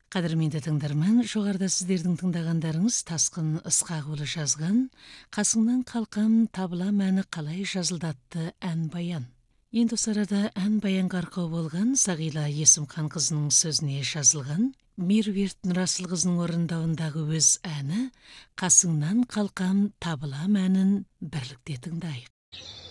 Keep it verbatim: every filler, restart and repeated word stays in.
Қадірменді тыңдарман, жоғарыда сіздердің тыңдағандарыңыз Тасқын Ысқақұлы жазған «Қасыңнан қалқам табыла мәні қалай жазылдатты» ән баян. Енді осы арада ән баянға арқау болған Сағила Есімханқызының сөзіне жазылған Меруерт Нұрасылқызының орындауындағы өз әні «Қасыңнан қалқам табыла мәнін» бірлікте тыңдайық.